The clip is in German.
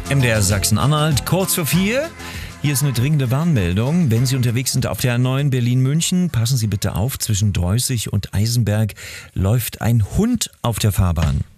MDR Sachsen-Anhalt, kurz vor 4. Hier ist eine dringende Warnmeldung. Wenn Sie unterwegs sind auf der A9 Berlin-München, passen Sie bitte auf. Zwischen Dreußig und Eisenberg läuft ein Hund auf der Fahrbahn.